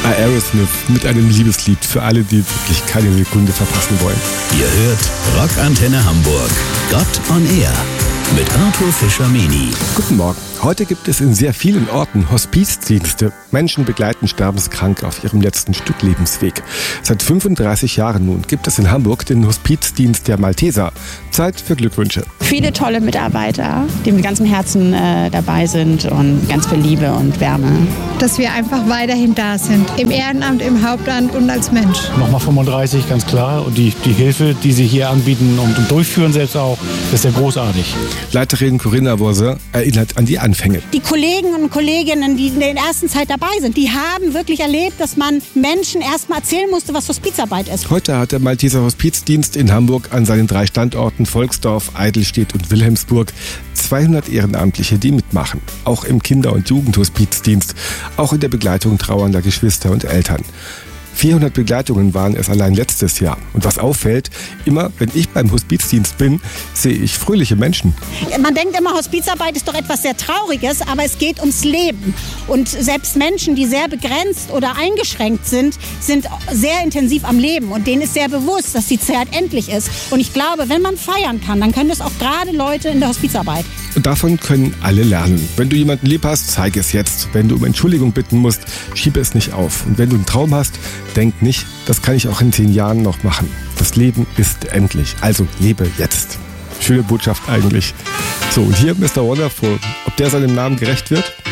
Aerosmith mit einem Liebeslied für alle, die wirklich keine Sekunde verpassen wollen. Ihr hört Rockantenne Hamburg. Gott on Air mit Arthur Fischer-Meni. Guten Morgen. Heute gibt es in sehr vielen Orten Hospizdienste. Menschen begleiten Sterbenskranke auf ihrem letzten Stück Lebensweg. Seit 35 Jahren nun gibt es in Hamburg den Hospizdienst der Malteser. Zeit für Glückwünsche. Viele tolle Mitarbeiter, die mit ganzem Herzen dabei sind und ganz viel Liebe und Wärme. Dass wir einfach weiterhin da sind. Im Ehrenamt, im Hauptamt und als Mensch. Nochmal 35, ganz klar. Und die Hilfe, die Sie hier anbieten und durchführen selbst auch, das ist ja großartig. Leiterin Corinna Wurse erinnert an die Anfänge. Die Kollegen und Kolleginnen, die in der ersten Zeit dabei sind, die haben wirklich erlebt, dass man Menschen erst mal erzählen musste, was Hospizarbeit ist. Heute hat der Malteser Hospizdienst in Hamburg an seinen 3 Standorten Volksdorf, Eidelstedt und Wilhelmsburg 200 Ehrenamtliche, die mitmachen. Auch im Kinder- und Jugendhospizdienst, auch in der Begleitung trauernder Geschwister und Eltern. 400 Begleitungen waren es allein letztes Jahr. Und was auffällt, immer wenn ich beim Hospizdienst bin, sehe ich fröhliche Menschen. Man denkt immer, Hospizarbeit ist doch etwas sehr Trauriges, aber es geht ums Leben. Und selbst Menschen, die sehr begrenzt oder eingeschränkt sind, sind sehr intensiv am Leben. Und denen ist sehr bewusst, dass die Zeit endlich ist. Und ich glaube, wenn man feiern kann, dann können das auch gerade Leute in der Hospizarbeit. Und davon können alle lernen. Wenn du jemanden lieb hast, zeige es jetzt. Wenn du um Entschuldigung bitten musst, schiebe es nicht auf. Und wenn du einen Traum hast, denk nicht, das kann ich auch in 10 Jahren noch machen. Das Leben ist endlich. Also lebe jetzt. Schöne Botschaft eigentlich. So, und hier Mr. Wonderful. Ob der seinem Namen gerecht wird?